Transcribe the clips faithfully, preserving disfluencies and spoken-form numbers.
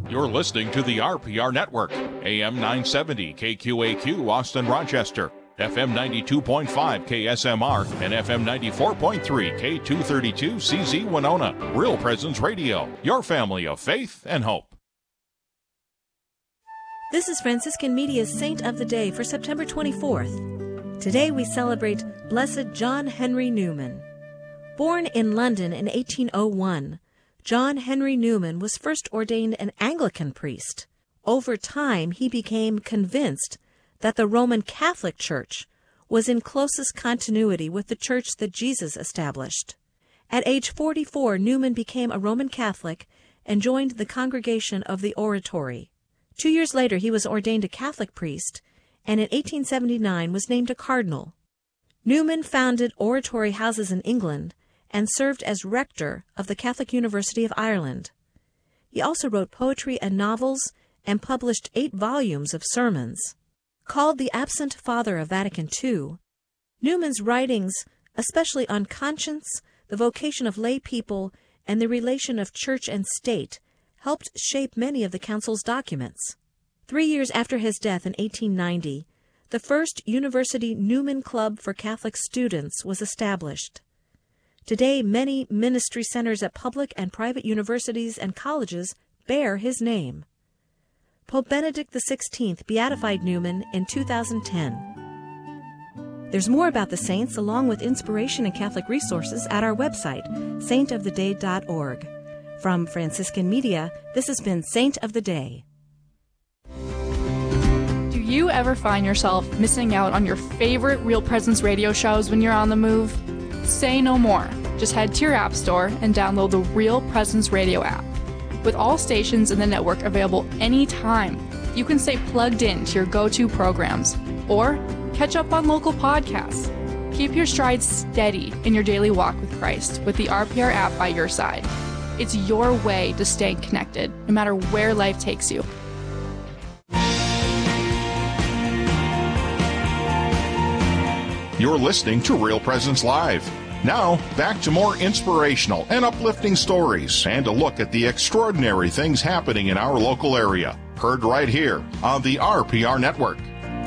You're listening to the R P R Network, A M nine seventy K Q A Q, Austin, Rochester, F M ninety-two point five K S M R, and F M ninety-four point three K two thirty-two C Z Winona. Real Presence Radio, your family of faith and hope. This is Franciscan Media's Saint of the Day for September twenty-fourth. Today we celebrate Blessed John Henry Newman. Born in London in eighteen oh one, John Henry Newman was first ordained an Anglican priest. Over time, he became convinced that the Roman Catholic Church was in closest continuity with the church that Jesus established. At age forty-four, Newman became a Roman Catholic and joined the Congregation of the Oratory. Two years later, he was ordained a Catholic priest, and in eighteen seventy-nine was named a cardinal. Newman founded oratory houses in England and served as rector of the Catholic University of Ireland. He also wrote poetry and novels and published eight volumes of sermons. Called the Absent Father of Vatican Two, Newman's writings, especially on conscience, the vocation of lay people, and the relation of church and state, helped shape many of the Council's documents. Three years after his death in eighteen ninety, the first University Newman Club for Catholic students was established. Today, many ministry centers at public and private universities and colleges bear his name. Pope Benedict the sixteenth beatified Newman in two thousand ten. There's more about the saints along with inspiration and Catholic resources at our website, saint of the day dot org. From Franciscan Media, this has been Saint of the Day. Do you ever find yourself missing out on your favorite Real Presence radio shows when you're on the move? Say no more. Just head to your app store and download the Real Presence Radio app. With all stations in the network available anytime, you can stay plugged in to your go-to programs or catch up on local podcasts. Keep your stride steady in your daily walk with Christ with the R P R app by your side. It's your way to stay connected, no matter where life takes you. You're listening to Real Presence Live. Now, back to more inspirational and uplifting stories and a look at the extraordinary things happening in our local area. Heard right here on the R P R Network.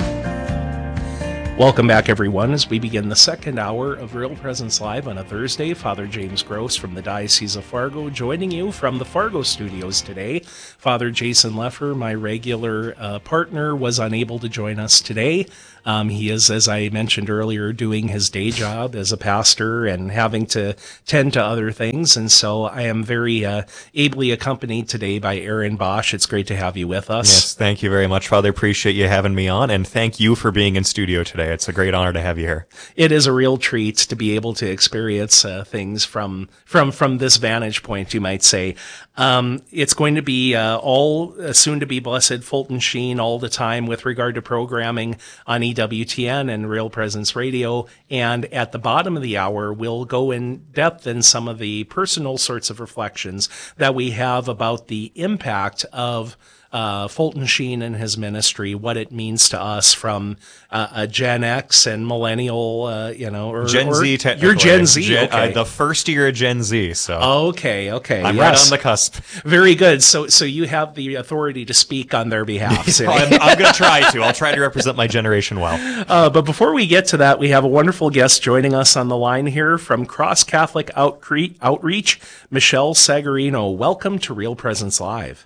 Welcome back, everyone, as we begin the second hour of Real Presence Live on a Thursday. Father James Gross from the Diocese of Fargo joining you from the Fargo studios today. Father Jason Leffer, my regular uh, partner, was unable to join us today. Um, he is, as I mentioned earlier, doing his day job as a pastor and having to tend to other things. And so I am very uh, ably accompanied today by Aaron Bosch. It's great to have you with us. Yes, thank you very much, Father. Appreciate you having me on. And thank you for being in studio today. It's a great honor to have you here. It is a real treat to be able to experience uh, things from, from, from this vantage point, you might say. Um, it's going to be uh, all uh, soon to be blessed Fulton Sheen all the time with regard to programming on E W T N and Real Presence Radio. And at the bottom of the hour, we'll go in depth in some of the personal sorts of reflections that we have about the impact of Uh, Fulton Sheen and his ministry, what it means to us from uh, a Gen X and millennial, uh, you know, or Gen or Z. Technically, you're Gen Z. Gen, okay. uh, the first year of Gen Z. So okay, okay, I'm yes. right on the cusp. Very good. So, so you have the authority to speak on their behalf. So. I'm, I'm going to try to. I'll try to represent my generation well. Uh, but before we get to that, we have a wonderful guest joining us on the line here from Cross Catholic Outcre- Outreach, Michelle Sagarino. Welcome to Real Presence Live.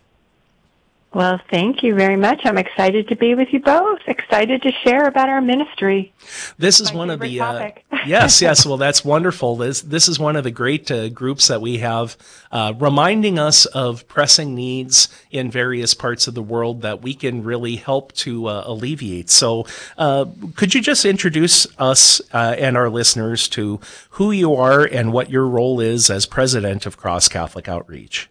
Well, thank you very much. I'm excited to be with you both. Excited to share about our ministry. This is My one of the uh, yes, yes. Well, that's wonderful. This this is one of the great uh, groups that we have, uh, reminding us of pressing needs in various parts of the world that we can really help to uh, alleviate. So, uh, could you just introduce us uh, and our listeners to who you are and what your role is as president of Cross Catholic Outreach?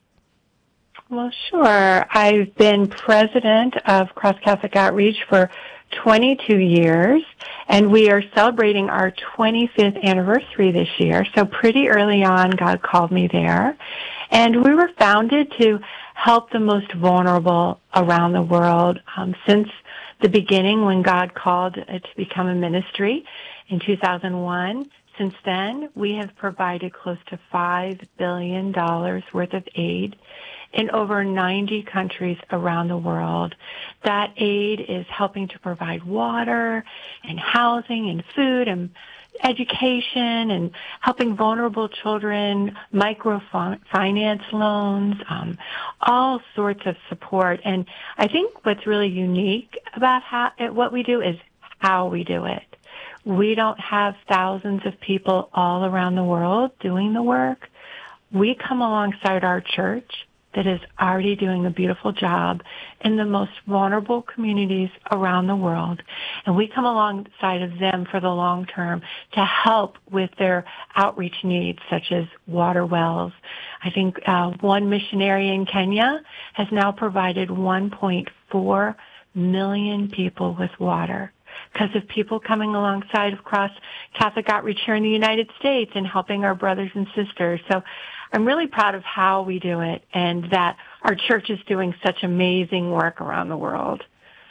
Well, sure. I've been president of Cross Catholic Outreach for twenty-two years, and we are celebrating our twenty-fifth anniversary this year. So pretty early on, God called me there. And we were founded to help the most vulnerable around the world um, since the beginning when God called it to become a ministry in two thousand one. Since then, we have provided close to five billion dollars worth of aid in over ninety countries around the world. That aid is helping to provide water and housing and food and education and helping vulnerable children, microfinance loans, um, all sorts of support. And I think what's really unique about how, what we do is how we do it. We don't have thousands of people all around the world doing the work. We come alongside our church that is already doing a beautiful job in the most vulnerable communities around the world. And we come alongside of them for the long term to help with their outreach needs, such as water wells. I think uh, one missionary in Kenya has now provided one point four million people with water because of people coming alongside of Cross Catholic Outreach here in the United States and helping our brothers and sisters. So I'm really proud of how we do it and that our church is doing such amazing work around the world.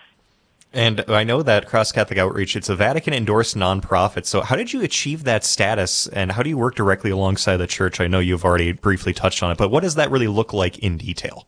And I know that Cross Catholic Outreach, it's a Vatican-endorsed nonprofit. So how did you achieve that status, and how do you work directly alongside the church? I know you've already briefly touched on it, but what does that really look like in detail?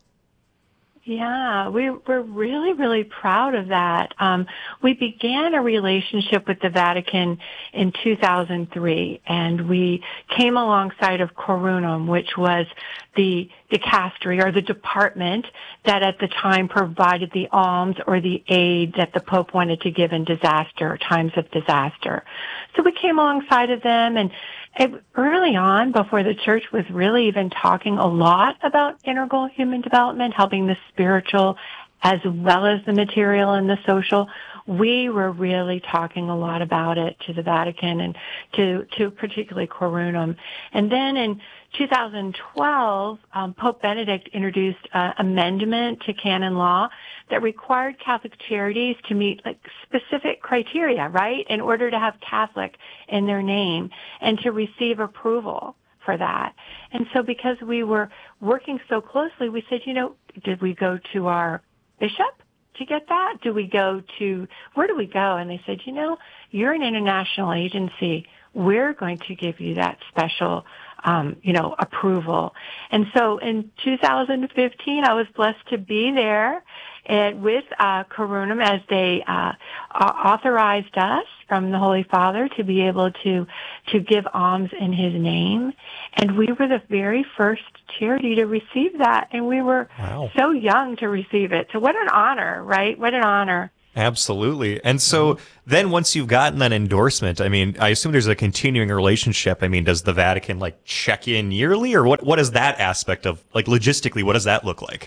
Yeah, we, we're really, really proud of that. Um, we began a relationship with the Vatican in two thousand three, and we came alongside of Corunum, which was the dicastery or the department that at the time provided the alms or the aid that the Pope wanted to give in disaster, times of disaster. So we came alongside of them, and it, early on, before the church was really even talking a lot about integral human development, helping the spiritual as well as the material and the social, we were really talking a lot about it to the Vatican and to, to particularly Corunum. And then in two thousand twelve, um, Pope Benedict introduced an amendment to canon law that required Catholic charities to meet like specific criteria, right, in order to have Catholic in their name and to receive approval for that. And so because we were working so closely, we said, you know, did we go to our bishop to get that? Do we go to, where do we go? And they said, you know, you're an international agency. We're going to give you that special Um, you know, approval. And so in two thousand fifteen, I was blessed to be there and with uh, Corunum as they uh, authorized us from the Holy Father to be able to to give alms in His name. And we were the very first charity to receive that. And we were wow. so young to receive it. So what an honor, right? What an honor. Absolutely. And so then once you've gotten that endorsement, I mean, I assume there's a continuing relationship. I mean, does the Vatican like check in yearly, or what, what is that aspect of, like, logistically, what does that look like?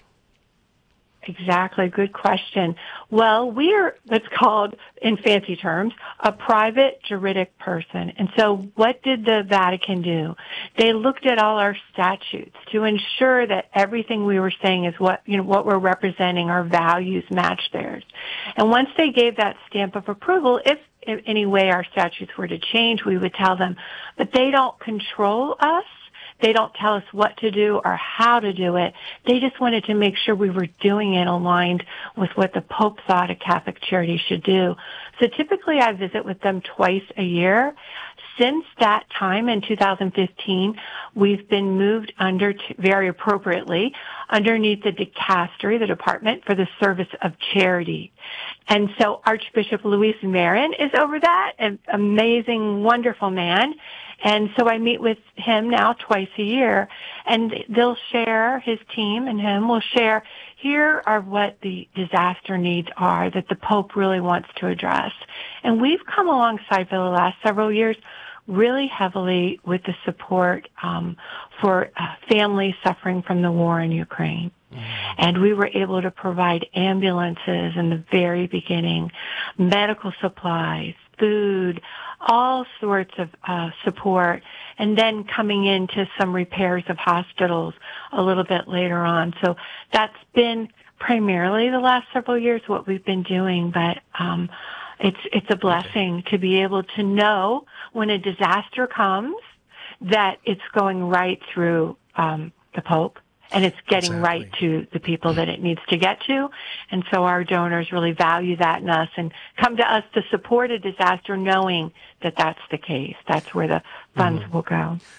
Exactly. Good question. Well, we're, that's called, in fancy terms, a private juridic person. And so what did the Vatican do? They looked at all our statutes to ensure that everything we were saying is what, you know, what we're representing, our values match theirs. And once they gave that stamp of approval, if in any way our statutes were to change, we would tell them. But they don't control us. They don't tell us what to do or how to do it. They just wanted to make sure we were doing it aligned with what the Pope thought a Catholic charity should do. So typically I visit with them twice a year. Since that time in two thousand fifteen, we've been moved under, to, very appropriately, underneath the dicastery, the Department for the Service of Charity. And so Archbishop Luis Marin is over that, an amazing, wonderful man. And so I meet with him now twice a year, and they'll share, his team and him will share, here are what the disaster needs are that the Pope really wants to address. And we've come alongside for the last several years really heavily with the support um, for uh, families suffering from the war in Ukraine. And we were able to provide ambulances in the very beginning, medical supplies, food, all sorts of uh, support, and then coming into some repairs of hospitals a little bit later on. So that's been primarily the last several years what we've been doing, but um, it's it's a blessing to be able to know when a disaster comes that it's going right through um, the Pope. And it's getting exactly. right to the people that it needs to get to. And so our donors really value that in us and come to us to support a disaster knowing that that's the case. That's where the funds mm. will go.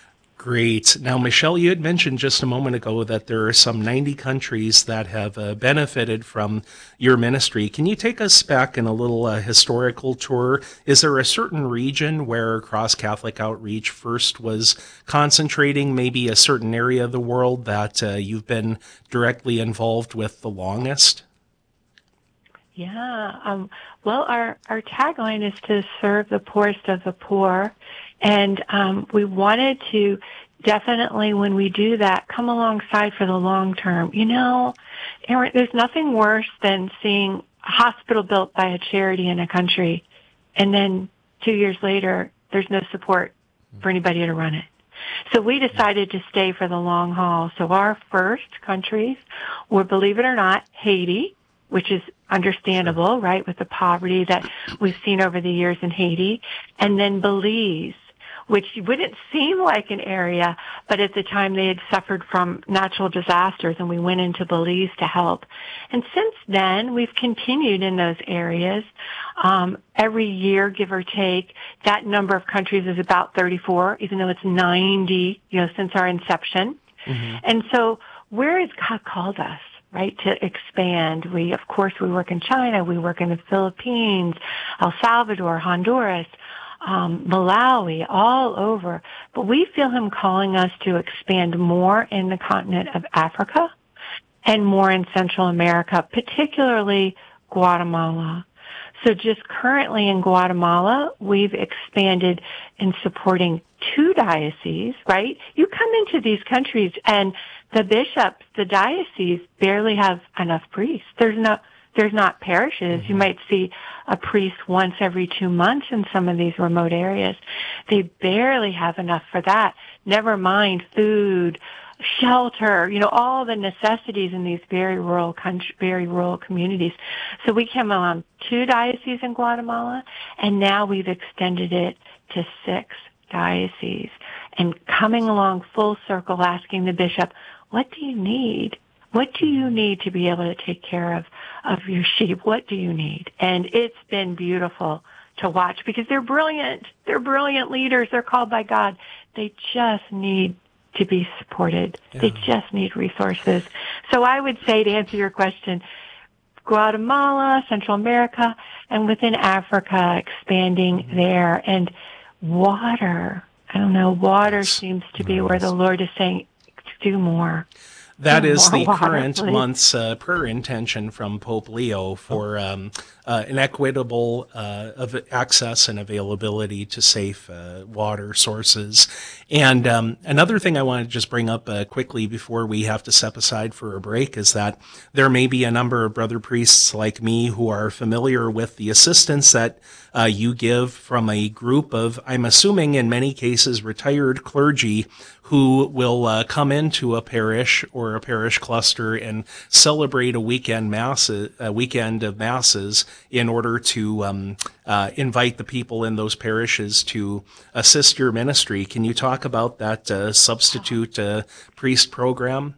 Great. Now, Michelle, you had mentioned just a moment ago that there are some ninety countries that have uh, benefited from your ministry. Can you take us back in a little uh, historical tour? Is there a certain region where Cross Catholic Outreach first was concentrating, maybe a certain area of the world that uh, you've been directly involved with the longest? Yeah. Um, well, our, our tagline is to serve the poorest of the poor. And um, we wanted to definitely, when we do that, come alongside for the long term. You know, Aaron, there's nothing worse than seeing a hospital built by a charity in a country, and then two years later, there's no support for anybody to run it. So we decided to stay for the long haul. So our first countries were, believe it or not, Haiti, which is understandable, right, with the poverty that we've seen over the years in Haiti, and then Belize, which wouldn't seem like an area, but at the time they had suffered from natural disasters, and we went into Belize to help. And since then, we've continued in those areas. Um, every year, give or take, that number of countries is about thirty-four, even though it's ninety, you know, since our inception. Mm-hmm. And so where has God called us? Right, to expand. We, of course, we work in China, we work in the Philippines, El Salvador, Honduras, um, Malawi, all over. But we feel Him calling us to expand more in the continent of Africa and more in Central America, particularly Guatemala. So just currently in Guatemala, we've expanded in supporting two dioceses, right? You come into these countries and the bishops, the dioceses barely have enough priests. There's no, there's not parishes. Mm-hmm. You might see a priest once every two months in some of these remote areas. They barely have enough for that. Never mind food, shelter, you know, all the necessities in these very rural country, very rural communities. So we came on two dioceses in Guatemala, and now we've extended it to six dioceses. And coming along full circle, asking the bishop, what do you need? What do you need to be able to take care of, of your sheep? What do you need? And it's been beautiful to watch because they're brilliant. They're brilliant leaders. They're called by God. They just need to be supported. Yeah. They just need resources. So I would say, to answer your question, Guatemala, Central America, and within Africa, expanding mm-hmm. there. And water, I don't know, water yes. seems to be yes. where the Lord is saying, do more. That do is more the water, current please. month's uh, prayer intention from Pope Leo for um, uh, an equitable uh, of access and availability to safe uh, water sources. And um, another thing I want to just bring up uh, quickly before we have to step aside for a break is that there may be a number of brother priests like me who are familiar with the assistance that uh, you give from a group of, I'm assuming in many cases, retired clergy who will uh, come into a parish or a parish cluster and celebrate a weekend mass, a weekend of masses in order to um, uh, invite the people in those parishes to assist your ministry. Can you talk about that uh, substitute uh, priest program?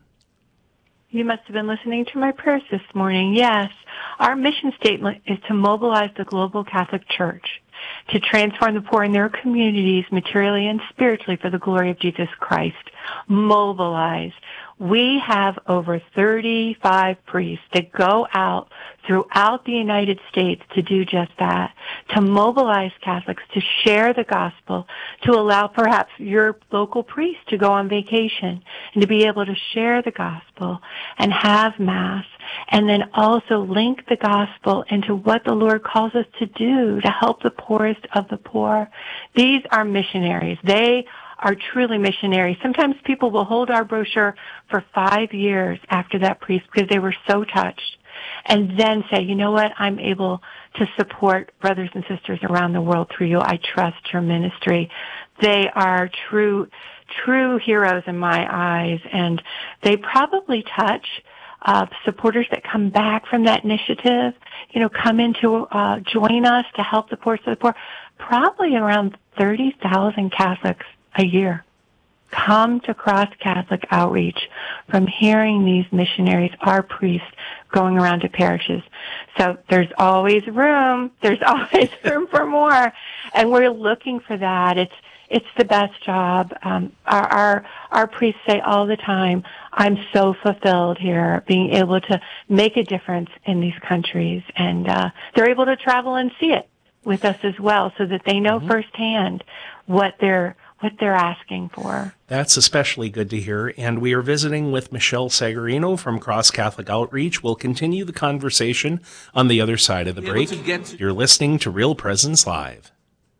You must have been listening to my prayers this morning. Yes. Our mission statement is to mobilize the global Catholic Church to transform the poor in their communities materially and spiritually for the glory of Jesus Christ. Mobilize. We have over thirty-five priests that go out throughout the United States to do just that, to mobilize Catholics, to share the gospel, to allow perhaps your local priest to go on vacation and to be able to share the gospel and have Mass, and then also link the gospel into what the Lord calls us to do to help the poorest of the poor. These are missionaries. They are truly missionaries. Sometimes people will hold our brochure for five years after that priest because they were so touched, and then say, you know what, I'm able to support brothers and sisters around the world through you. I trust your ministry. They are true, true heroes in my eyes, and they probably touch uh, supporters that come back from that initiative, you know, come in to uh, join us to help the poorest of the poor. Probably around thirty thousand Catholics a year come to Cross Catholic Outreach from hearing these missionaries, our priests, going around to parishes. So there's always room. There's always room for more. And we're looking for that. It's, it's the best job. Um, our, our our priests say all the time, "I'm so fulfilled here, being able to make a difference in these countries," and uh, they're able to travel and see it with us as well, so that they know mm-hmm. firsthand what they're what they're asking for. That's especially good to hear. And we are visiting with Michelle Sagarino from Cross Catholic Outreach. We'll continue the conversation on the other side of the break. To... You're listening to Real Presence Live.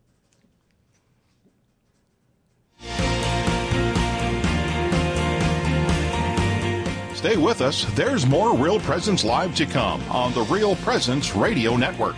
Stay with us. There's more Real Presence Live to come on the Real Presence Radio Network.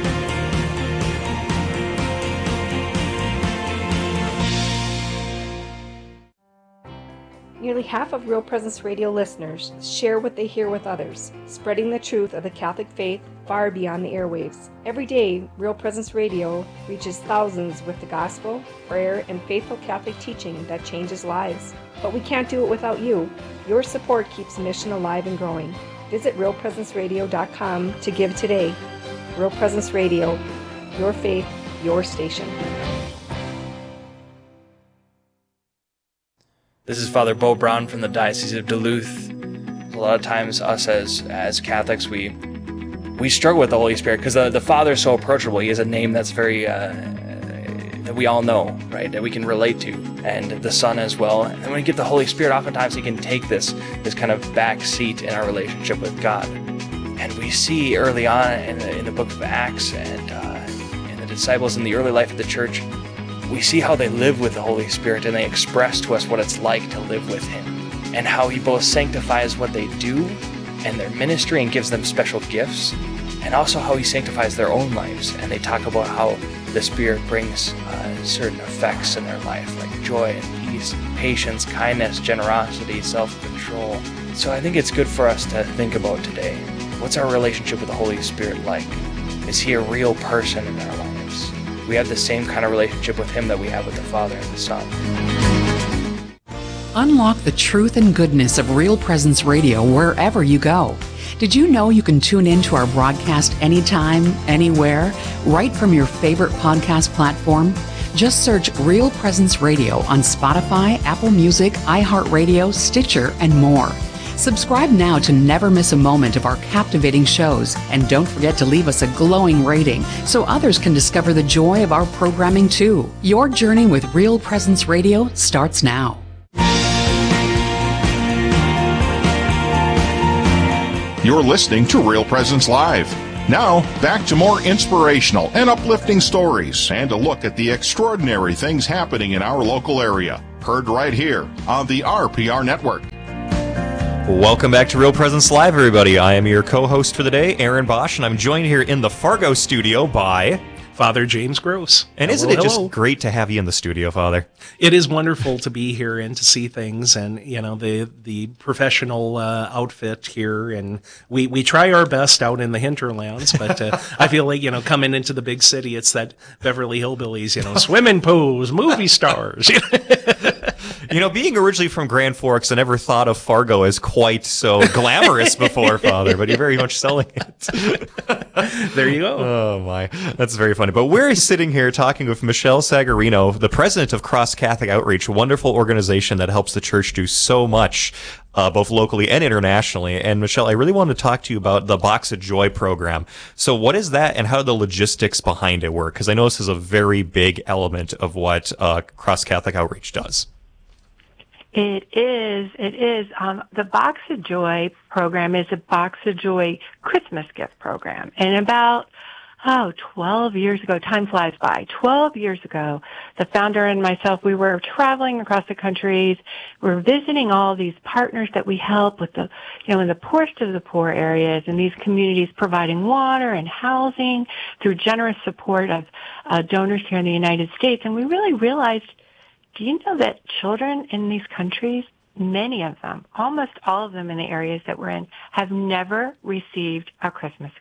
Nearly half of Real Presence Radio listeners share what they hear with others, spreading the truth of the Catholic faith far beyond the airwaves. Every day, Real Presence Radio reaches thousands with the gospel, prayer, and faithful Catholic teaching that changes lives. But we can't do it without you. Your support keeps the mission alive and growing. Visit real presence radio dot com to give today. Real Presence Radio, your faith, your station. This is Father Bo Brown from the Diocese of Duluth. A lot of times, us as as Catholics, we we struggle with the Holy Spirit because the, the Father is so approachable. He has a name that's very uh, that we all know, right? That we can relate to, and the Son as well. And when we get the Holy Spirit, oftentimes He can take this this kind of back seat in our relationship with God. And we see early on in the in the Book of Acts and uh, in the disciples in the early life of the Church, we see how they live with the Holy Spirit, and they express to us what it's like to live with Him, and how He both sanctifies what they do and their ministry and gives them special gifts, and also how He sanctifies their own lives. And they talk about how the Spirit brings uh, certain effects in their life, like joy and peace, patience, kindness, generosity, self-control. So I think it's good for us to think about today. What's our relationship with the Holy Spirit like? Is He a real person in our lives? We have the same kind of relationship with Him that we have with the Father and the Son. Unlock the truth and goodness of Real Presence Radio wherever you go. Did you know you can tune in to our broadcast anytime, anywhere, right from your favorite podcast platform? Just search Real Presence Radio on Spotify, Apple Music, iHeartRadio, Stitcher, and more. Subscribe now to never miss a moment of our captivating shows, and don't forget to leave us a glowing rating so others can discover the joy of our programming too. Your journey with Real Presence Radio starts now. You're listening to Real Presence Live. Now, back to more inspirational and uplifting stories and a look at the extraordinary things happening in our local area. Heard right here on the R P R Network. Welcome back to Real Presence Live, everybody. I am your co-host for the day, Aaron Bosch, and I'm joined here in the Fargo studio by Father James Gross. And hello, isn't it hello. just great to have you in the studio, Father? It is wonderful to be here and to see things, and you know the the professional uh, outfit here, and we, we try our best out in the hinterlands, but uh, I feel like you know coming into the big city, it's that Beverly Hillbillies, you know, swimming pools, movie stars. You know, being originally from Grand Forks, I never thought of Fargo as quite so glamorous before, Father, but you're very much selling it. There you go. Oh, my. That's very funny. But we're sitting here talking with Michelle Sagarino, the president of Cross Catholic Outreach, a wonderful organization that helps the church do so much, uh, both locally and internationally. And, Michelle, I really want to talk to you about the Box of Joy program. So what is that, and how do the logistics behind it work? Because I know this is a very big element of what uh, Cross Catholic Outreach does. It is. It is. Um, the Box of Joy program is a Box of Joy Christmas gift program. And about, oh, twelve years ago, time flies by, twelve years ago, the founder and myself, we were traveling across the countries. We were visiting all these partners that we help with the, you know, in the poorest of the poor areas, and these communities providing water and housing through generous support of uh, donors here in the United States. And we really realized, do you know that children in these countries, many of them, almost all of them in the areas that we're in, have never received a Christmas gift?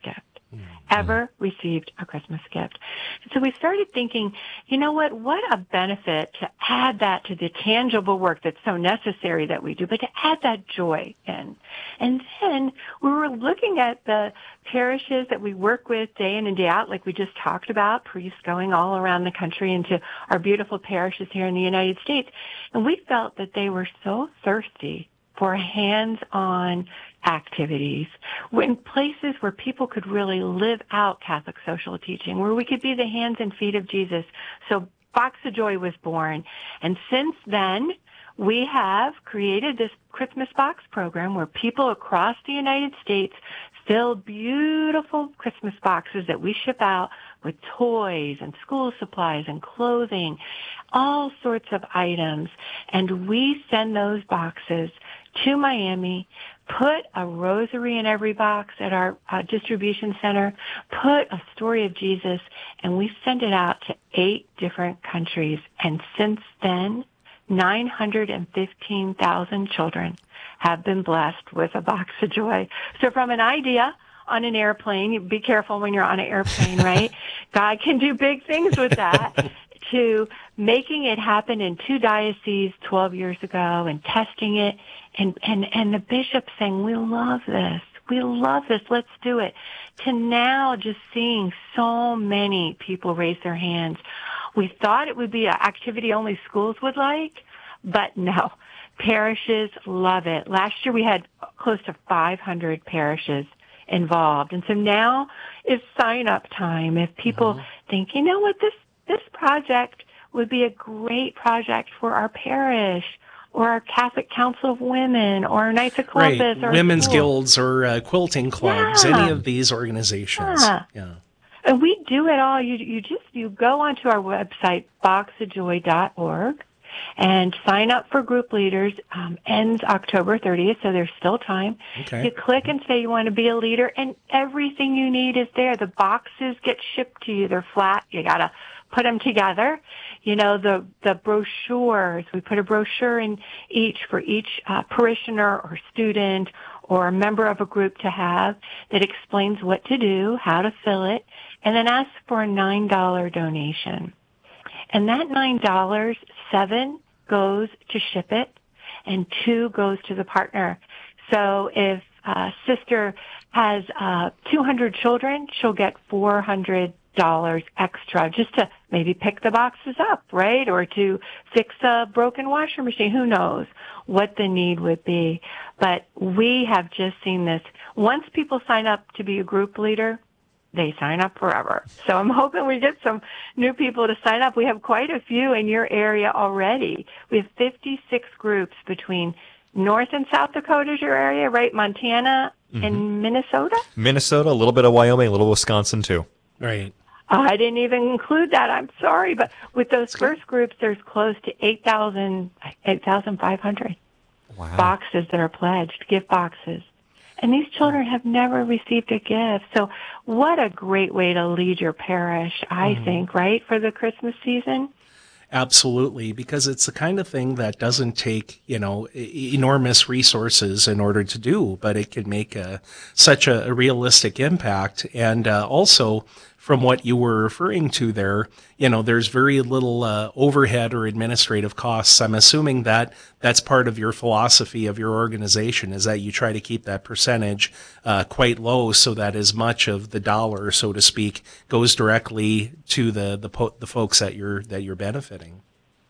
ever received a Christmas gift. So we started thinking, you know what, what a benefit to add that to the tangible work that's so necessary that we do, but to add that joy in. And then we were looking at the parishes that we work with day in and day out, like we just talked about, priests going all around the country into our beautiful parishes here in the United States. And we felt that they were so thirsty for hands-on activities, in places where people could really live out Catholic social teaching, where we could be the hands and feet of Jesus. So Box of Joy was born. And since then, we have created this Christmas box program where people across the United States fill beautiful Christmas boxes that we ship out with toys and school supplies and clothing, all sorts of items. And we send those boxes to Miami, put a rosary in every box at our uh, distribution center, put a story of Jesus, and we send it out to eight different countries. And since then, nine hundred fifteen thousand children have been blessed with a Box of Joy. So from an idea on an airplane, you be careful when you're on an airplane, right? God can do big things with that. To making it happen in two dioceses twelve years ago and testing it, and, and, and the bishop saying, we love this, we love this, let's do it, to now just seeing so many people raise their hands. We thought it would be an activity only schools would like, but no, parishes love it. Last year we had close to five hundred parishes involved, and so now is sign up time. If people mm-hmm. think, you know what, this This project would be a great project for our parish or our Catholic Council of Women or Knights of Columbus. Right. Or women's school. guilds or uh, quilting clubs, yeah. any of these organizations. Yeah. yeah. And we do it all. You, you just, you go onto our website, box of joy dot org, and sign up for group leaders. Um, ends October thirtieth, so there's still time. Okay. You click and say you want to be a leader, and everything you need is there. The boxes get shipped to you. They're flat. You gotta put them together. You know, the, the brochures, we put a brochure in each for each uh, parishioner or student or a member of a group to have that explains what to do, how to fill it, and then ask for a nine dollar donation. And that nine dollars, seven goes to ship it and two goes to the partner. So if a sister has uh, two hundred children, she'll get four hundred dollars extra just to maybe pick the boxes up, right? Or to fix a broken washer machine. Who knows what the need would be. But we have just seen this. Once people sign up to be a group leader, they sign up forever. So I'm hoping we get some new people to sign up. We have quite a few in your area already. We have fifty-six groups between North and South Dakota is your area, right? Montana mm-hmm. and Minnesota? Minnesota, a little bit of Wyoming, a little Wisconsin too. Right. I didn't even include that. I'm sorry. But with those first groups, there's close to eight thousand, eight thousand five hundred wow. boxes that are pledged, gift boxes. And these children have never received a gift. So what a great way to lead your parish, I mm. think, right, for the Christmas season? Absolutely, because it's the kind of thing that doesn't take, you know, e- enormous resources in order to do, but it can make a, such a, a realistic impact. And uh, also, from what you were referring to there, you know, there's very little uh, overhead or administrative costs. I'm assuming that that's part of your philosophy of your organization, is that you try to keep that percentage uh, quite low so that as much of the dollar, so to speak, goes directly to the the, po- the folks that you're that you're benefiting.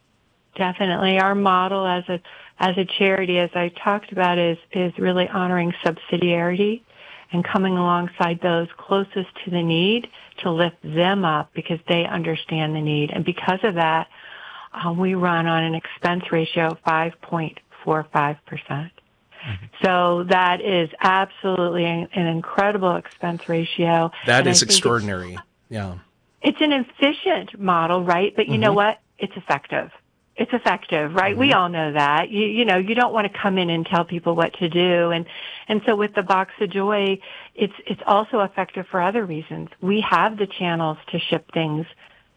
Definitely. Our model as a as a charity, as I talked about, is is really honoring subsidiarity and coming alongside those closest to the need to lift them up because they understand the need. And because of that, uh, we run on an expense ratio of five point four five percent. Mm-hmm. So that is absolutely an, an incredible expense ratio. That and is extraordinary. It's, yeah. It's an efficient model, right? But you mm-hmm. know what? It's effective. It's effective, right? Mm-hmm. We all know that. You, you know, you don't want to come in and tell people what to do. And, and so with the Box of Joy, it's, it's also effective for other reasons. We have the channels to ship things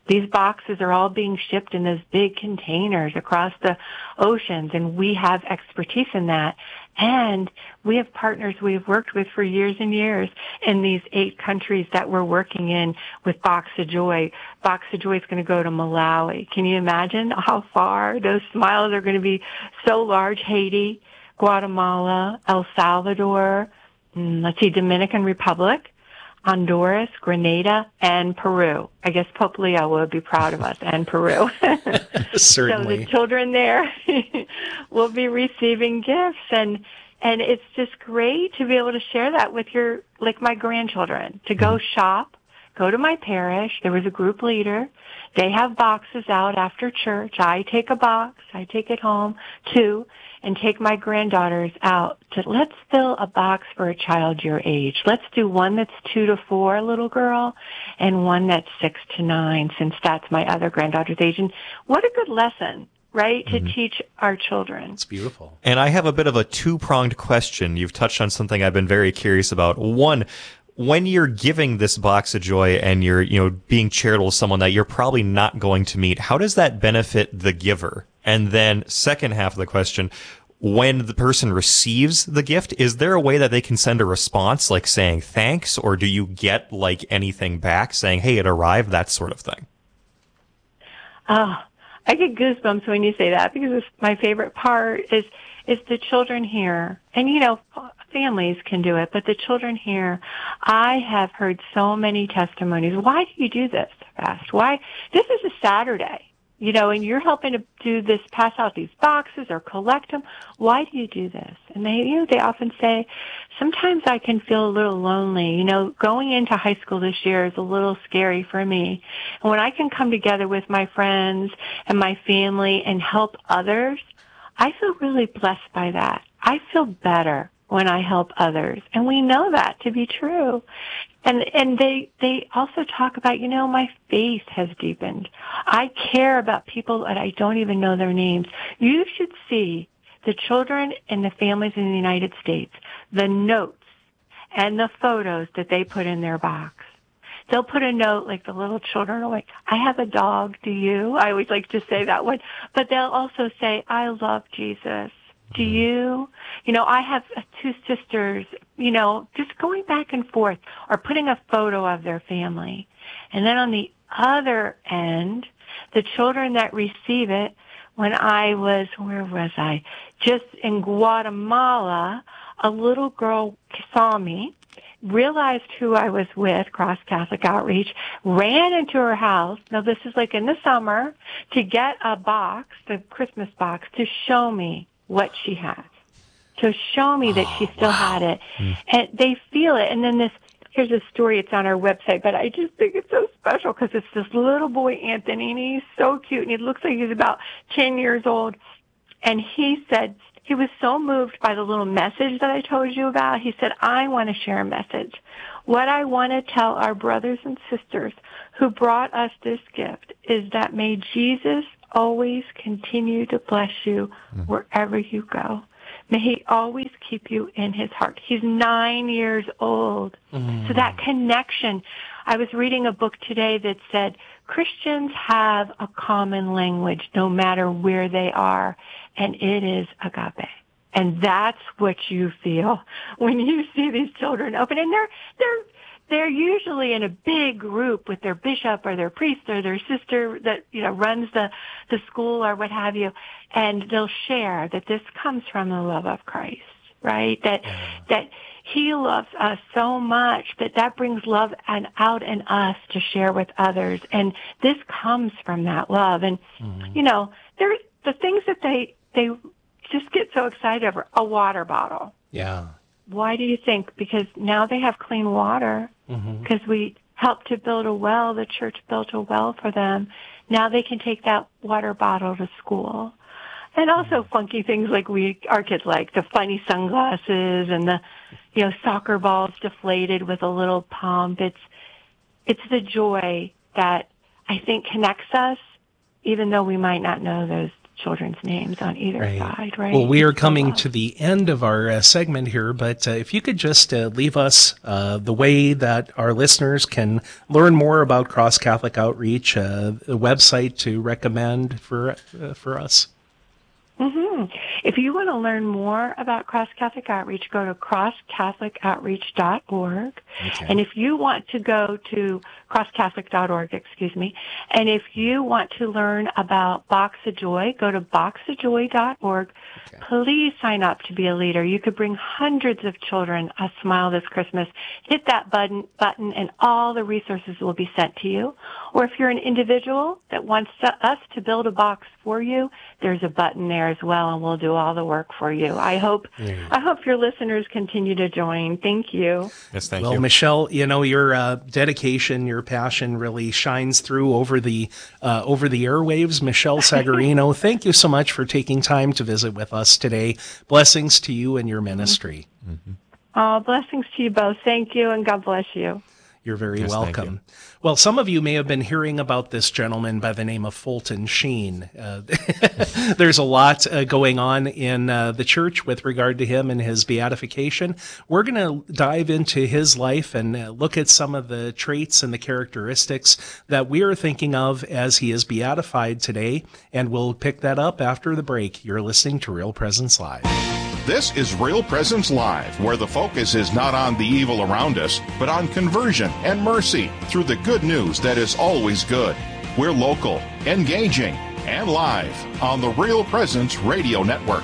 These boxes are all being shipped in those big containers across the oceans, and we have expertise in that. And we have partners we've worked with for years and years in these eight countries that we're working in with Box of Joy. Box of Joy is going to go to Malawi. Can you imagine how far? Those smiles are going to be so large. Haiti, Guatemala, El Salvador, let's see, Dominican Republic, Honduras, Grenada, and Peru. I guess Pope Leo will be proud of us, and Peru. Certainly. So the children there will be receiving gifts, and and it's just great to be able to share that with your, like my grandchildren, to go shop, go to my parish. There was a group leader. They have boxes out after church. I take a box. I take it home, too, and take my granddaughters out to, let's fill a box for a child your age. Let's do one that's two to four, little girl, and one that's six to nine, since that's my other granddaughter's age. And what a good lesson, right, to mm-hmm. teach our children. It's beautiful. And I have a bit of a two-pronged question. You've touched on something I've been very curious about. One, when you're giving this Box of Joy and you're, you know, being charitable to someone that you're probably not going to meet, how does that benefit the giver? And then second half of the question, when the person receives the gift, is there a way that they can send a response, like saying thanks, or do you get like anything back saying, hey, it arrived, that sort of thing? Oh, I get goosebumps when you say that, because it's my favorite part is is the children here. And, you know, families can do it, but the children here, I have heard so many testimonies. Why do you do this fast? Why? This is a Saturday, you know, and you're helping to do this, pass out these boxes or collect them. Why do you do this? And they, you know, they often say, sometimes I can feel a little lonely. You know, going into high school this year is a little scary for me. And when I can come together with my friends and my family and help others, I feel really blessed by that. I feel better when I help others. And we know that to be true. And and they they also talk about, you know, my faith has deepened. I care about people that I don't even know their names. You should see the children and the families in the United States, the notes and the photos that they put in their box. They'll put a note, like the little children are like, I have a dog, do you? I always like to say that one. But they'll also say, I love Jesus. Do you? You know, I have two sisters, you know, just going back and forth, or putting a photo of their family. And then on the other end, the children that receive it, when I was, where was I? Just in Guatemala, a little girl saw me, realized who I was with, Cross Catholic Outreach, ran into her house. Now, this is like in the summer, to get a box, the Christmas box, to show me what she had, to show me that she still wow. had it. Mm. And they feel it. And then this, here's a story, it's on our website, but I just think it's so special because it's this little boy, Anthony, and he's so cute, and he looks like he's about ten years old. And he said, he was so moved by the little message that I told you about. He said, I want to share a message. What I want to tell our brothers and sisters who brought us this gift is that may Jesus always continue to bless you wherever you go. May he always keep you in his heart. He's nine years old. Mm. So that connection. I was reading a book today that said Christians have a common language no matter where they are, and it is agape. And that's what you feel when you see these children open. And they're, they're, they're usually in a big group with their bishop or their priest or their sister that, you know, runs the, the school or what have you. And they'll share that this comes from the love of Christ, right? That, that he loves us so much that that brings love and out in us to share with others. And this comes from that love. And, mm-hmm. you know, there's the things that they, they just get so excited over. A water bottle. Yeah. Why do you think? Because now they have clean water because mm-hmm. we helped to build a well. The church built a well for them. Now they can take that water bottle to school. And also mm-hmm. funky things like we, our kids like, the funny sunglasses and the, you know, soccer balls deflated with a little pump. It's, it's the joy that I think connects us, even though we might not know those children's names on either Right. side, right? Well, we are It's so coming well. to the end of our uh, segment here, but uh, if you could just uh, leave us uh, the way that our listeners can learn more about Cross Catholic Outreach, uh, the website to recommend for uh, for us. Mm-hmm. If you want to learn more about Cross Catholic Outreach, go to cross catholic outreach dot org. Okay. And if you want to go to cross catholic dot org, excuse me, and if you want to learn about Box of Joy, go to box of joy dot org. Okay. Please sign up to be a leader. You could bring hundreds of children a smile this Christmas. Hit that button, button, and all the resources will be sent to you. Or if you're an individual that wants to, us to build a box for you, there's a button there as well, and we'll do all the work for you. I hope, Yeah. I hope your listeners continue to join. Thank you. Yes, thank well, you. Michelle, you know your uh, dedication, your passion really shines through over the uh, over the airwaves. Michelle Sagarino, thank you so much for taking time to visit with us today. Blessings to you and your ministry. Mm-hmm. Oh, blessings to you both. Thank you, and God bless you. You're very Yes, thank welcome. Well, some of you may have been hearing about this gentleman by the name of Fulton Sheen. Uh, there's a lot uh, going on in uh, the church with regard to him and his beatification. We're going to dive into his life and uh, look at some of the traits and the characteristics that we are thinking of as he is beatified today, and we'll pick that up after the break. You're listening to Real Presence Live. This is Real Presence Live, where the focus is not on the evil around us, but on conversion and mercy through the good news that is always good. We're local, engaging, and live on the Real Presence Radio Network.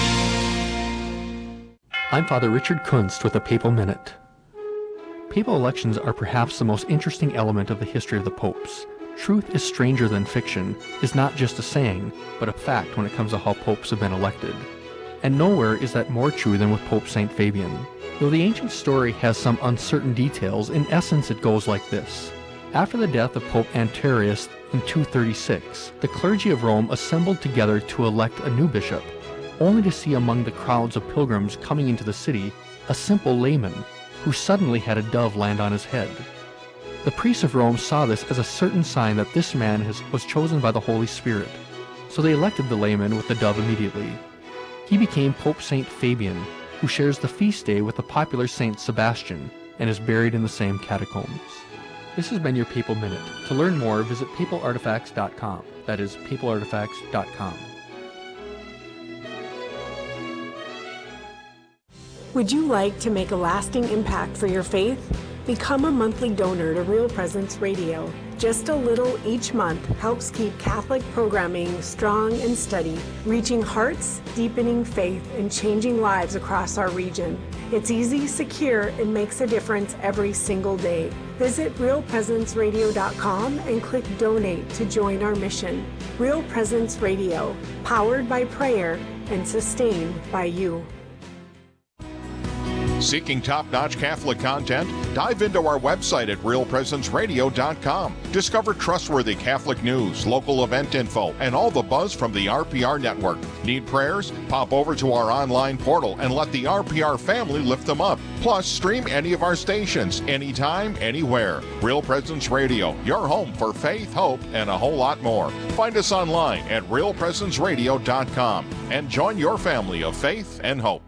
I'm Father Richard Kunst with the Papal Minute. Papal elections are perhaps the most interesting element of the history of the popes. Truth is stranger than fiction is not just a saying, but a fact when it comes to how popes have been elected. And nowhere is that more true than with Pope Saint Fabian. Though the ancient story has some uncertain details, in essence it goes like this. After the death of Pope Antarius in two thirty-six, the clergy of Rome assembled together to elect a new bishop, only to see among the crowds of pilgrims coming into the city a simple layman who suddenly had a dove land on his head. The priests of Rome saw this as a certain sign that this man has, was chosen by the Holy Spirit, so they elected the layman with the dove immediately. He became Pope Saint Fabian, who shares the feast day with the popular Saint Sebastian and is buried in the same catacombs. This has been your Papal Minute. To learn more, visit papal artifacts dot com. That is papal artifacts dot com. Would you like to make a lasting impact for your faith? Become a monthly donor to Real Presence Radio. Just a little each month helps keep Catholic programming strong and steady, reaching hearts, deepening faith, and changing lives across our region. It's easy, secure, and makes a difference every single day. Visit real presence radio dot com and click Donate to join our mission. Real Presence Radio, powered by prayer and sustained by you. Seeking top-notch Catholic content? Dive into our website at real presence radio dot com. Discover trustworthy Catholic news, local event info, and all the buzz from the R P R network. Need prayers? Pop over to our online portal and let the R P R family lift them up. Plus, stream any of our stations, anytime, anywhere. Real Presence Radio, your home for faith, hope, and a whole lot more. Find us online at real presence radio dot com and join your family of faith and hope.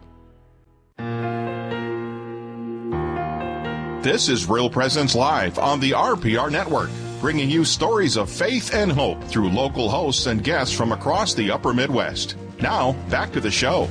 This is Real Presence Live on the R P R Network, bringing you stories of faith and hope through local hosts and guests from across the upper Midwest. Now, back to the show.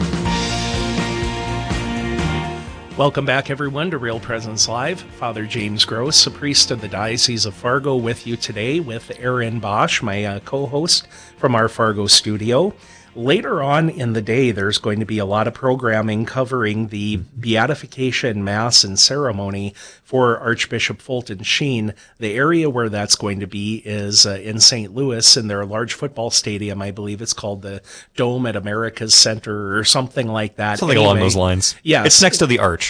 Welcome back, everyone, to Real Presence Live. Father James Gross, a priest of the Diocese of Fargo, with you today with Aaron Bosch, my uh, co-host from our Fargo studio. Later on in the day, there's going to be a lot of programming covering the beatification mass and ceremony for Archbishop Fulton Sheen. The area where that's going to be is uh, in Saint Louis in their large football stadium. I believe it's called the Dome at America's Center or something like that. Something anyway, along those lines. Yeah, It's next to the Arch.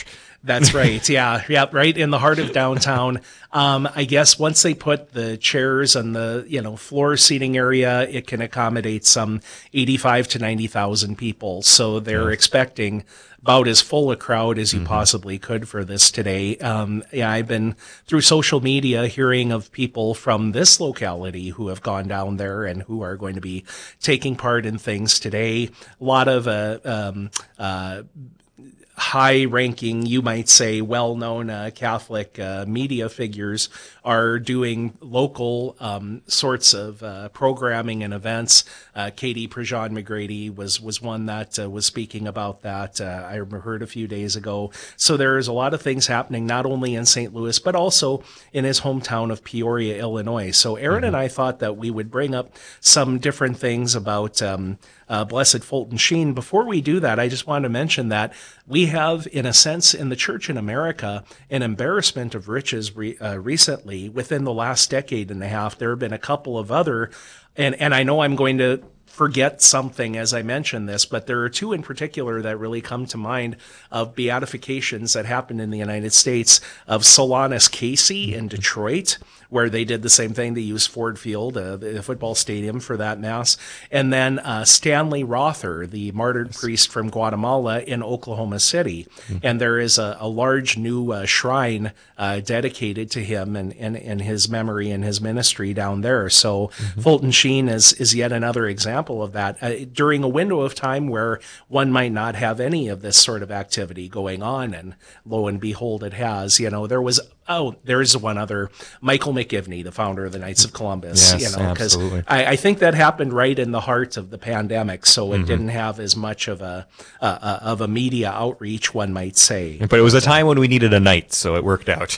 That's right. Yeah. Yeah. Right in the heart of downtown. Um, I guess once they put the chairs and the, you know, floor seating area, it can accommodate some eighty-five to ninety thousand people. So they're yes. expecting about as full a crowd as you mm-hmm. possibly could for this today. Um, yeah, I've been through social media hearing of people from this locality who have gone down there and who are going to be taking part in things today. A lot of, uh, um, uh, high-ranking, you might say, well-known uh, Catholic uh, media figures are doing local um, sorts of uh, programming and events. Uh, Katie Prejean-McGrady was was one that uh, was speaking about that. Uh, I heard a few days ago. So there's a lot of things happening, not only in Saint Louis, but also in his hometown of Peoria, Illinois. So Aaron mm-hmm. and I thought that we would bring up some different things about um, uh, Blessed Fulton Sheen. Before we do that, I just want to mention that we have, in a sense, in the church in America, an embarrassment of riches re- uh, recently. Within the last decade and a half, there have been a couple of other, and, and I know I'm going to forget something as I mention this, but there are two in particular that really come to mind of beatifications that happened in the United States, of Solanus Casey in Detroit, where they did the same thing. They used Ford Field, uh, the football stadium, for that mass. And then uh, Stanley Rother, the martyred priest from Guatemala, in Oklahoma City. Mm-hmm. And there is a, a large new uh, shrine uh, dedicated to him and, and, and his memory and his ministry down there. So mm-hmm. Fulton Sheen is, is yet another example of that uh, during a window of time where one might not have any of this sort of activity going on. And lo and behold, it has. You know, there was Oh, there is one other, Michael McGivney, the founder of the Knights of Columbus. Yes, you know, because I, I think that happened right in the heart of the pandemic, so it mm-hmm. didn't have as much of a uh, of a media outreach, one might say. But it was a time when we needed a knight, so it worked out.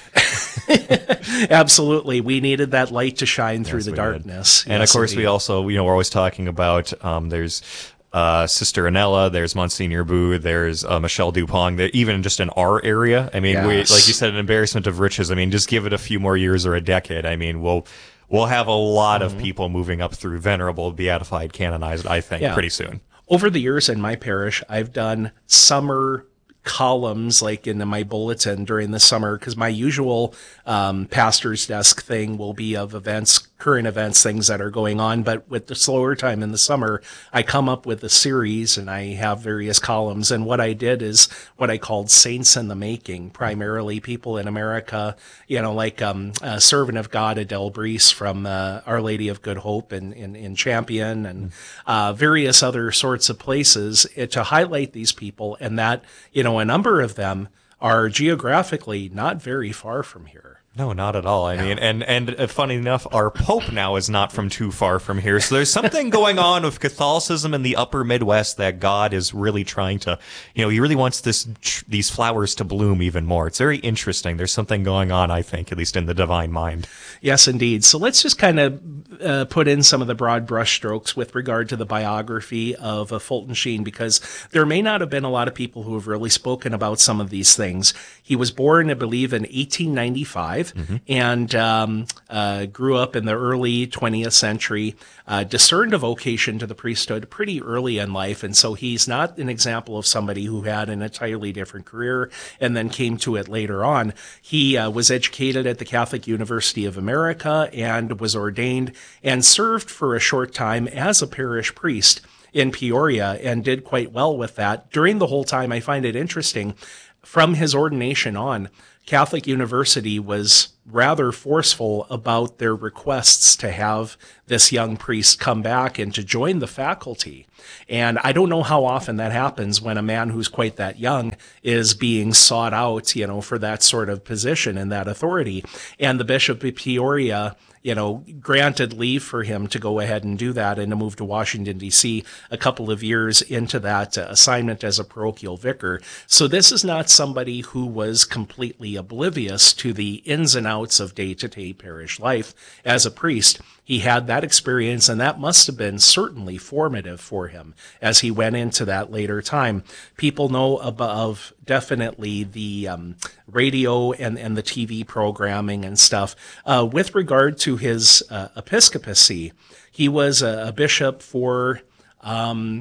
Absolutely, we needed that light to shine through yes, the darkness. Did. And yes, of course, indeed. we also, you know, we're always talking about um, there's. Uh, Sister Anella, there's Monsignor Boo, there's uh, Michelle Dupont, that even just in our area, I mean, yes. we, like you said, an embarrassment of riches. I mean, just give it a few more years or a decade. I mean, we'll we'll have a lot mm-hmm. of people moving up through venerable, beatified, canonized, I think, yeah. pretty soon. Over the years in my parish, I've done summer columns like in my bulletin during the summer, because my usual um, pastor's desk thing will be of events, current events, things that are going on. But with the slower time in the summer, I come up with a series and I have various columns. And what I did is what I called Saints in the Making, primarily people in America, you know, like um, a servant of God, Adele Brees from uh, Our Lady of Good Hope in, in, in Champion, and uh, various other sorts of places uh, to highlight these people, and that, you know, a number of them are geographically not very far from here. No, not at all. I No. mean, and, and uh, funny enough, our Pope now is not from too far from here. So there's something going on with Catholicism in the upper Midwest that God is really trying to, you know, he really wants this these flowers to bloom even more. It's very interesting. There's something going on, I think, at least in the divine mind. Yes, indeed. So let's just kind of uh, put in some of the broad brushstrokes with regard to the biography of uh, Fulton Sheen, because there may not have been a lot of people who have really spoken about some of these things. He was born, I believe, in eighteen ninety-five. Mm-hmm. And um, uh, grew up in the early twentieth century, uh, discerned a vocation to the priesthood pretty early in life. And so he's not an example of somebody who had an entirely different career and then came to it later on. He uh, was educated at the Catholic University of America and was ordained and served for a short time as a parish priest in Peoria, and did quite well with that. During the whole time, I find it interesting, from his ordination on, Catholic University was rather forceful about their requests to have this young priest come back and to join the faculty. And I don't know how often that happens when a man who's quite that young is being sought out, you know, for that sort of position and that authority. And the Bishop of Peoria, you know, granted leave for him to go ahead and do that and to move to Washington, D C a couple of years into that uh, assignment as a parochial vicar. So this is not somebody who was completely oblivious to the ins and outs of day-to-day parish life as a priest. He had that experience, and that must have been certainly formative for him as he went into that later time. People know of definitely the um, radio and, and the T V programming and stuff. Uh, with regard to his uh, episcopacy, he was a, a bishop for um,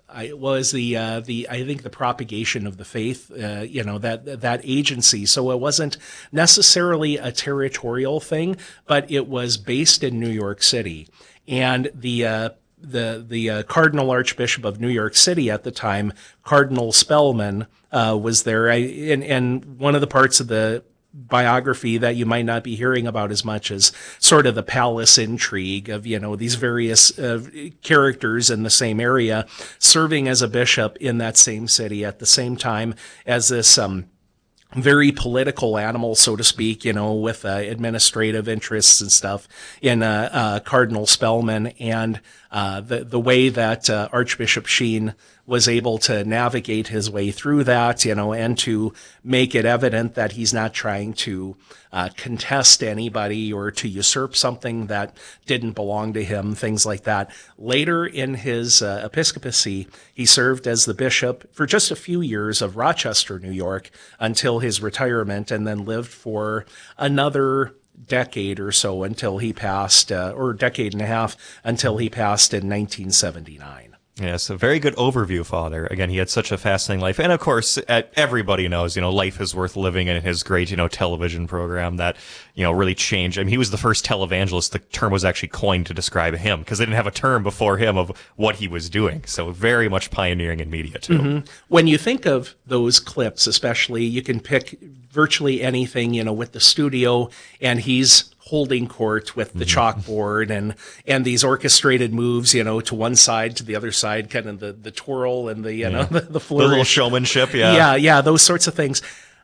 I was the uh, the I think the propagation of the faith, uh, you know, that that agency. So it wasn't necessarily a territorial thing, but it was based in New York City, and the uh, the the uh, Cardinal Archbishop of New York City at the time, Cardinal Spellman, uh, was there. I, and and one of the parts of the biography that you might not be hearing about as much as sort of the palace intrigue of, you know, these various uh, characters in the same area serving as a bishop in that same city at the same time as this um, very political animal, so to speak, you know, with uh, administrative interests and stuff in uh, uh, Cardinal Spellman, and uh, the the way that uh, Archbishop Sheen was able to navigate his way through that, you know, and to make it evident that he's not trying to uh, contest anybody or to usurp something that didn't belong to him, things like that. Later in his uh, episcopacy, he served as the bishop for just a few years of Rochester, New York, until his retirement, and then lived for another decade or so until he passed, uh, or decade and a half until he passed in nineteen seventy-nine. Yes, a very good overview, Father. Again, he had such a fascinating life. And of course, everybody knows, you know, Life is Worth Living and his great, you know, television program that, you know, really changed. I mean, he was the first televangelist. The term was actually coined to describe him because they didn't have a term before him of what he was doing. So very much pioneering in media, too. Mm-hmm. When you think of those clips, especially, you can pick virtually anything, you know, with the studio, and he's holding court with the chalkboard and and these orchestrated moves, you know, to one side, to the other side, kind of the, the twirl and the, you yeah. know, the, the flourish. The little showmanship, yeah. Yeah, yeah, those sorts of things.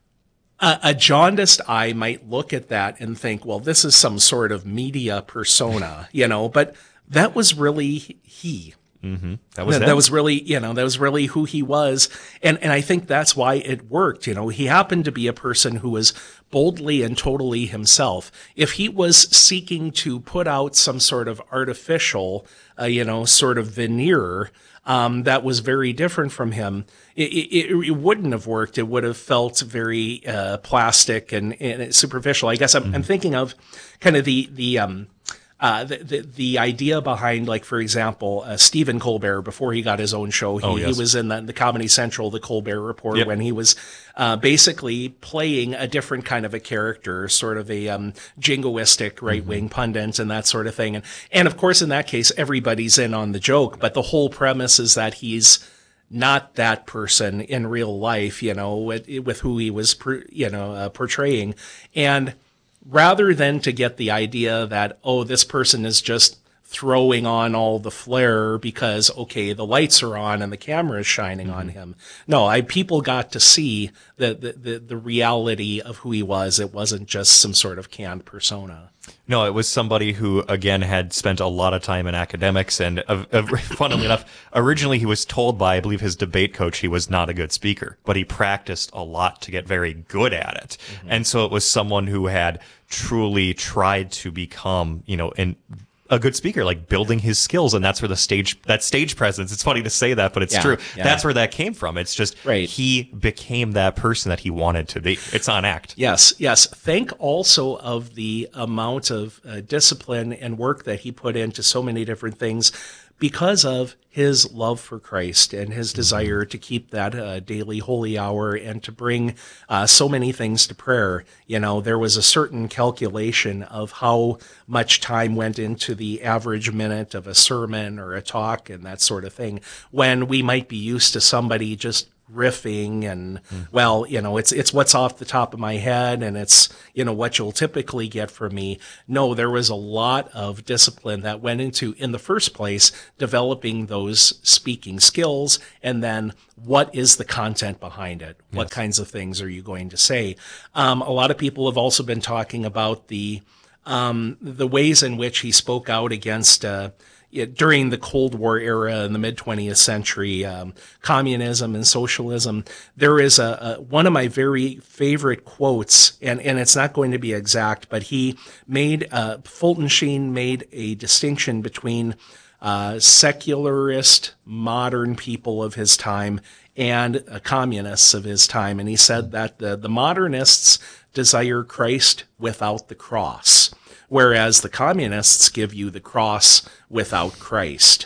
Uh, a jaundiced eye might look at that and think, well, this is some sort of media persona, you know, but that was really he. Mm-hmm. That was that, that was really, you know, that was really who he was. And, and I think that's why it worked. You know, he happened to be a person who was boldly and totally himself. If he was seeking to put out some sort of artificial, uh, you know, sort of veneer, um, that was very different from him, it, it, it wouldn't have worked. It would have felt very, uh, plastic and, and superficial. I guess I'm, mm-hmm. I'm thinking of kind of the, the, um, Uh, the, the, the idea behind, like, for example, uh, Stephen Colbert, before he got his own show, he, oh, yes. he was in the, the Comedy Central, the Colbert Report, yep. when he was uh, basically playing a different kind of a character, sort of a um, jingoistic right-wing mm-hmm. pundit and that sort of thing. And, and, of course, in that case, everybody's in on the joke, but the whole premise is that he's not that person in real life, you know, with, with who he was, you know, uh, portraying. And rather than to get the idea that, oh, this person is just throwing on all the flair because, okay, the lights are on and the camera is shining mm-hmm. on him. No, I, people got to see the, the, the, the reality of who he was. It wasn't just some sort of canned persona. No, it was somebody who, again, had spent a lot of time in academics. And uh, uh, funnily enough, originally he was told by, I believe, his debate coach he was not a good speaker, but he practiced a lot to get very good at it. Mm-hmm. And so it was someone who had truly tried to become, you know, an a good speaker, like building his skills. And that's where the stage, that stage presence, it's funny to say that, but it's yeah, true. Yeah. That's where that came from. It's just, right. he became that person that he wanted to be. It's on act. Yes. Yes. Think also of the amount of uh, discipline and work that he put into so many different things because of his love for Christ and his desire to keep that uh, daily holy hour and to bring uh, so many things to prayer. You know, there was a certain calculation of how much time went into the average minute of a sermon or a talk and that sort of thing, when we might be used to somebody just riffing and, mm. well, you know, it's, it's what's off the top of my head and it's, you know, what you'll typically get from me. No, there was a lot of discipline that went into, in the first place, developing those speaking skills. And then what is the content behind it? Yes. What kinds of things are you going to say? Um, a lot of people have also been talking about the, um, the ways in which he spoke out against, uh, during the Cold War era in the mid-twentieth century, um, communism and socialism. There is a, a one of my very favorite quotes, and, and it's not going to be exact, but he made, uh, Fulton Sheen made a distinction between uh, secularist, modern people of his time and uh, communists of his time. And he said that the, the modernists desire Christ without the cross, whereas the communists give you the cross without Christ.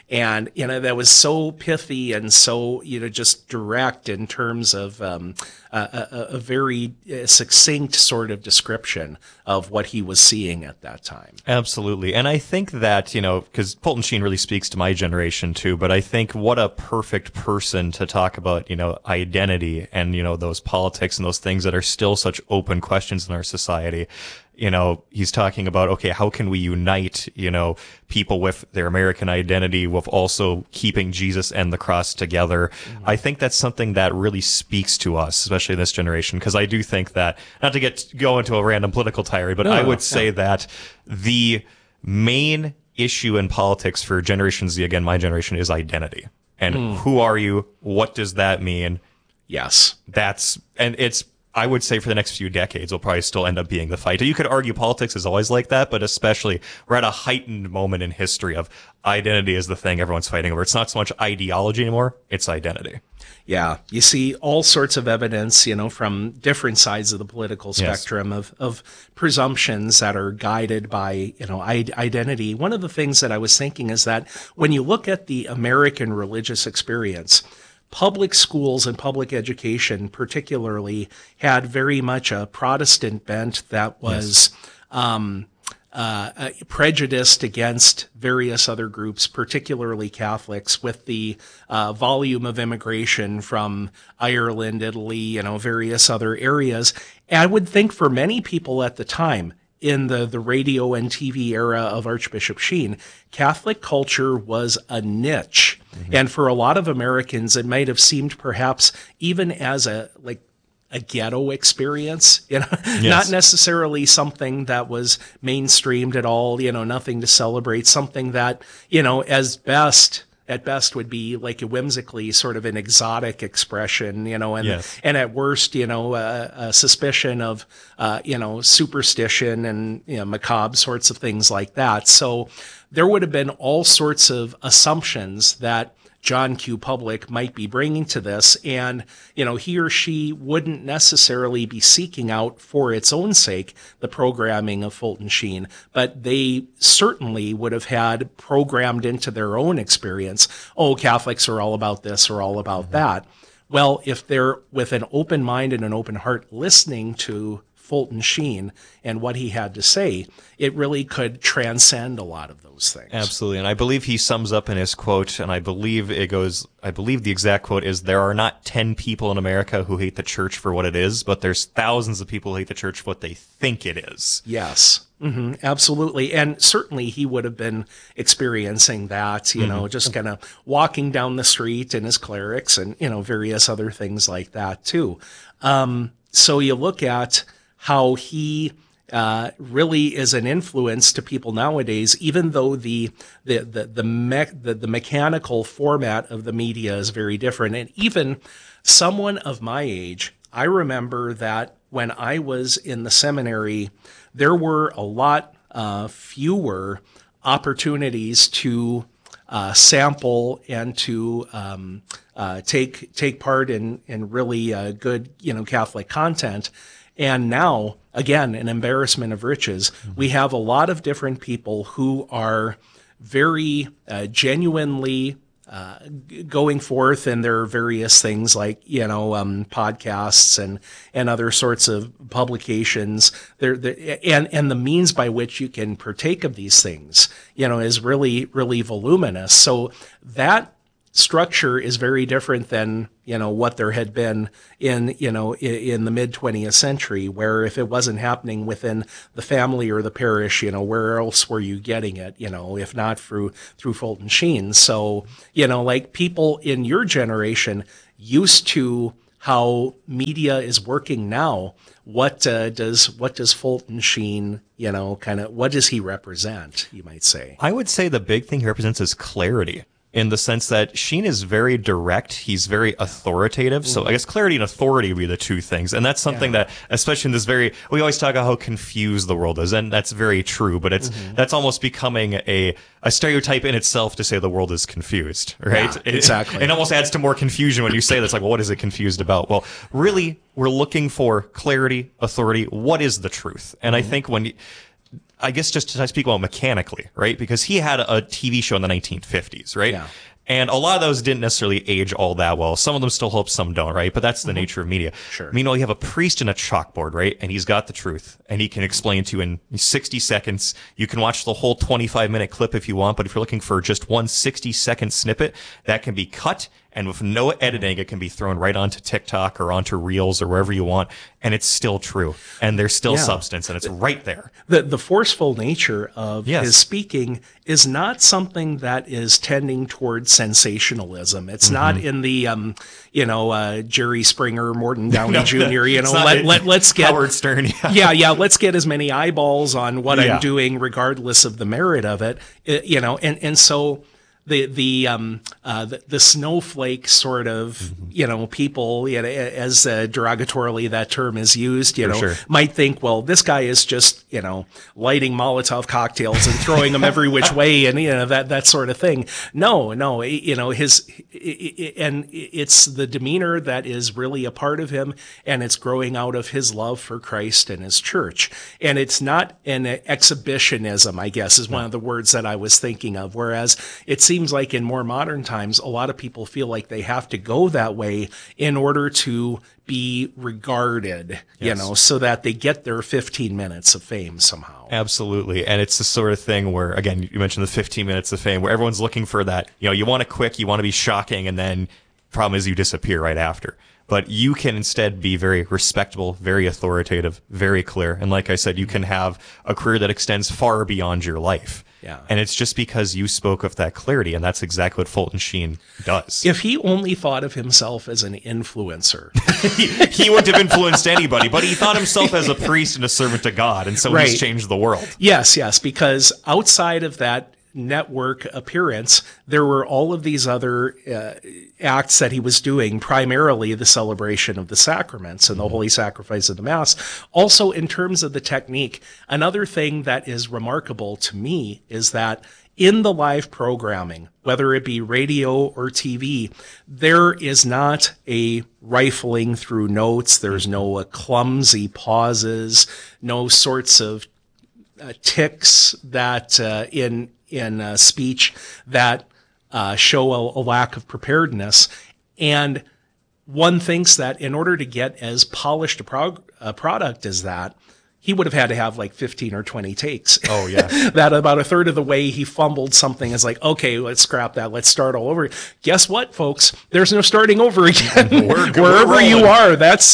And, you know, that was so pithy and so, you know, just direct in terms of um, a, a, a very succinct sort of description of what he was seeing at that time. Absolutely. And I think that, you know, because Fulton Sheen really speaks to my generation too, but I think what a perfect person to talk about, you know, identity and, you know, those politics and those things that are still such open questions in our society. You know, he's talking about, okay, how can we unite, you know, people with their American identity with also keeping Jesus and the cross together? Mm-hmm. I think that's something that really speaks to us, especially in this generation, because I do think that, not to get go into a random political tirade, but no, I would no, say no. that the main issue in politics for Generation Z, again, my generation, is identity. And mm. who are you? What does that mean? Yes. That's, and it's, I would say for the next few decades, will probably still end up being the fight. You could argue politics is always like that, but especially we're at a heightened moment in history of identity is the thing everyone's fighting over. It's not so much ideology anymore, it's identity. Yeah, you see all sorts of evidence, you know, from different sides of the political spectrum yes. of, of presumptions that are guided by, you know, I- identity. One of the things that I was thinking is that when you look at the American religious experience, public schools and public education particularly had very much a Protestant bent that was yes. um, uh, uh, prejudiced against various other groups, particularly Catholics, with the uh, volume of immigration from Ireland, Italy, you know, various other areas. And I would think for many people at the time, in the, the radio and T V era of Archbishop Sheen, Catholic culture was a niche. Mm-hmm. And for a lot of Americans, it might have seemed perhaps even as a, like, a ghetto experience, you know, yes. not necessarily something that was mainstreamed at all, you know, nothing to celebrate, something that, you know, as best, at best would be like a whimsically sort of an exotic expression, you know, and, yes. and at worst, you know, a, a suspicion of, uh, you know, superstition and, you know, macabre sorts of things like that. So there would have been all sorts of assumptions that John Q. Public might be bringing to this, and, you know, he or she wouldn't necessarily be seeking out for its own sake the programming of Fulton Sheen, but they certainly would have had programmed into their own experience, oh, Catholics are all about this or all about mm-hmm. that. Well, if they're with an open mind and an open heart listening to Fulton Sheen and what he had to say, it really could transcend a lot of those things. Absolutely. And I believe he sums up in his quote, and I believe it goes, I believe the exact quote is, there are not ten people in America who hate the church for what it is, but there's thousands of people who hate the church for what they think it is. Yes. Mm-hmm, absolutely. And certainly he would have been experiencing that, you mm-hmm. know, just kind of walking down the street in his clerics and, you know, various other things like that too. Um, so you look at how he uh, really is an influence to people nowadays, even though the the the the, me- the the mechanical format of the media is very different. And even someone of my age, I remember that when I was in the seminary, there were a lot uh, fewer opportunities to uh, sample and to um, uh, take take part in in really uh, good, you know, Catholic content. And now, again, an embarrassment of riches, mm-hmm. we have a lot of different people who are very uh, genuinely uh, going forth in their various things like, you know, um, podcasts and, and other sorts of publications. They're, they're, and, and the means by which you can partake of these things, you know, is really, really voluminous. So that structure is very different than, you know, what there had been in, you know, in, in the mid twentieth century, where if it wasn't happening within the family or the parish, you know, where else were you getting it, you know, if not through, through Fulton Sheen. So, you know, like people in your generation used to how media is working now. What uh, does, what does Fulton Sheen, you know, kind of, what does he represent, you might say? I would say the big thing he represents is clarity. In the sense that Sheen is very direct, he's very authoritative. So I guess clarity and authority would be the two things. And that's something yeah. that, especially in this very, we always talk about how confused the world is, and that's very true, but it's, mm-hmm. that's almost becoming a, a stereotype in itself to say the world is confused, right? Yeah, exactly. It, it almost adds to more confusion when you say that's like, well, what is it confused about? Well, really, we're looking for clarity, authority. What is the truth? And mm-hmm. I think when you, I guess just to speak about mechanically, right? Because he had a T V show in the nineteen fifties, right? Yeah. And a lot of those didn't necessarily age all that well. Some of them still hope, some don't, right? But that's the mm-hmm. nature of media. Sure. Meanwhile, you have a priest and a chalkboard, right? And he's got the truth. And he can explain to you in sixty seconds. You can watch the whole twenty-five minute clip if you want, but if you're looking for just one sixty second snippet, that can be cut. And with no editing, it can be thrown right onto TikTok or onto Reels or wherever you want. And it's still true. And there's still yeah. substance, and it's right there. The the forceful nature of yes. his speaking is not something that is tending towards sensationalism. It's mm-hmm. not in the, um, you know, uh, Jerry Springer, Morton Downey no, Junior, you know, let, let, let's get... Howard Stern, yeah. yeah, yeah, let's get as many eyeballs on what yeah. I'm doing regardless of the merit of it, it you know, and, and so... The the um uh the, the snowflake sort of mm-hmm. you know people, you know, as uh, derogatorily that term is used, you For know sure. might think, well, this guy is just, you know, lighting Molotov cocktails and throwing them every which way, and you know that that sort of thing. No, no, you know his and it's the demeanor that is really a part of him, and it's growing out of his love for Christ and his church, and it's not an exhibitionism, I guess, is one of the words that I was thinking of. Whereas it seems like in more modern times, a lot of people feel like they have to go that way in order to be regarded, yes. you know, so that they get their fifteen minutes of fame somehow. Absolutely. And it's the sort of thing where, again, you mentioned the fifteen minutes of fame, where everyone's looking for that, you know, you want it quick, you want to be shocking, and then problem is you disappear right after. But you can instead be very respectable, very authoritative, very clear. And like I said, you can have a career that extends far beyond your life. Yeah. And it's just because you spoke with that clarity, and that's exactly what Fulton Sheen does. If he only thought of himself as an influencer, he, he wouldn't have influenced anybody, but he thought himself as a priest and a servant to God, and so right. he's changed the world. Yes, yes, because outside of that network appearance, there were all of these other uh, acts that he was doing, primarily the celebration of the sacraments and the holy sacrifice of the Mass. Also, in terms of the technique, another thing that is remarkable to me is that in the live programming, whether it be radio or T V, there is not a rifling through notes. There's no uh, clumsy pauses, no sorts of uh, ticks that uh, in in uh, speech that uh, show a, a lack of preparedness. And one thinks that in order to get as polished a, prog- a product as that, he would have had to have like fifteen or twenty takes. Oh, yeah. That about a third of the way he fumbled something is like, okay, let's scrap that. Let's start all over. Guess what, folks? There's no starting over again. We're, Wherever we're you are, that's...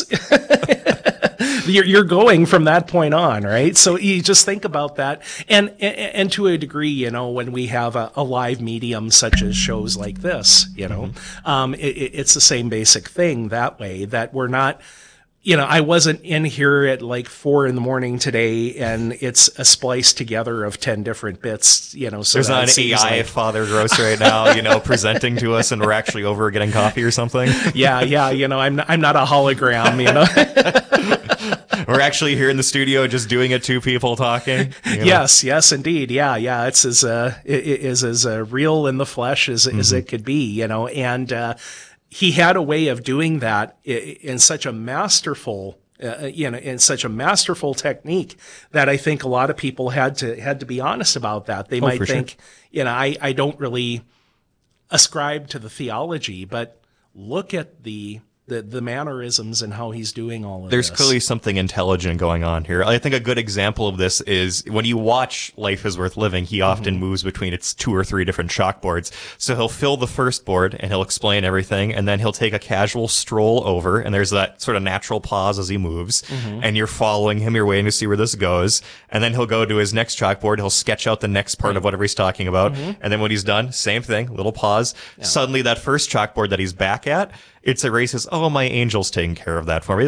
You're, you're going from that point on, right? So you just think about that. And, and, and to a degree, you know, when we have a, a live medium such as shows like this, you know, mm-hmm. um, it, it's the same basic thing that way, that we're not, you know, I wasn't in here at like four in the morning today and it's a splice together of ten different bits, you know, so there's not an A I like... Father Gross right now, you know, presenting to us and we're actually over getting coffee or something. Yeah. Yeah. You know, I'm not, I'm not a hologram, you know. We're actually here in the studio just doing it, two people talking. You know? Yes, yes, indeed. Yeah, yeah. It's as uh, it is as uh, real in the flesh as mm-hmm. as it could be, you know. And uh, he had a way of doing that in such a masterful, uh, you know, in such a masterful technique that I think a lot of people had to had to be honest about that. They oh, might for think, sure. you know, I I don't really ascribe to the theology, but look at the. The, the mannerisms and how he's doing all of There's this. There's clearly something intelligent going on here. I think a good example of this is when you watch Life is Worth Living, he often mm-hmm. moves between its two or three different chalkboards. So he'll fill the first board and he'll explain everything, and then he'll take a casual stroll over, and there's that sort of natural pause as he moves, mm-hmm. and you're following him, you're waiting to see where this goes, and then he'll go to his next chalkboard, he'll sketch out the next part right. of whatever he's talking about, mm-hmm. and then when he's done, same thing, little pause. Yeah. Suddenly that first chalkboard that he's back at, it's erases, oh, my angel's taking care of that for me.